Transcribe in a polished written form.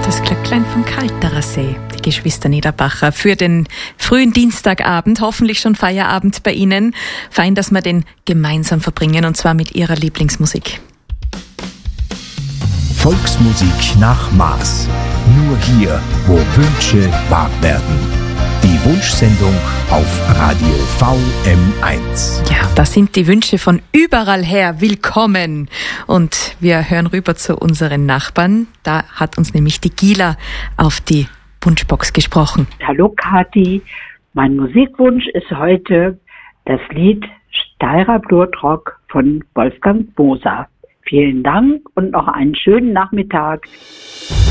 Das Glöcklein vom Kalterer See, die Geschwister Niederbacher, für den frühen Dienstagabend, hoffentlich schon Feierabend bei Ihnen. Fein, dass wir den gemeinsam verbringen, und zwar mit Ihrer Lieblingsmusik. Volksmusik nach Maß. Nur hier, wo Wünsche wahr werden. Die Wunschsendung auf Radio VM1. Ja, da sind die Wünsche von überall her willkommen. Und wir hören rüber zu unseren Nachbarn. Da hat uns nämlich die Gila auf die Wunschbox gesprochen. Hallo Kathi, mein Musikwunsch ist heute das Lied Steirer Blutrock von Wolfgang Moser. Vielen Dank und noch einen schönen Nachmittag.